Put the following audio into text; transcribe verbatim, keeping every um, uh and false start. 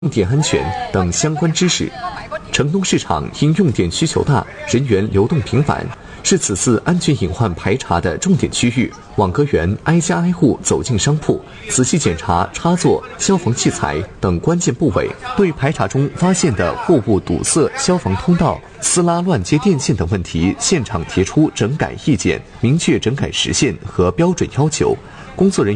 用电安全等相关知识。城东市场因用电需求大，人员流动频繁，是此次安全隐患排查的重点区域。网格员挨家挨户走进商铺，仔细检查插座、消防器材等关键部位，对排查中发现的货物堵塞消防通道、撕拉乱接电线等问题，现场提出整改意见，明确整改时限和标准要求。工作人员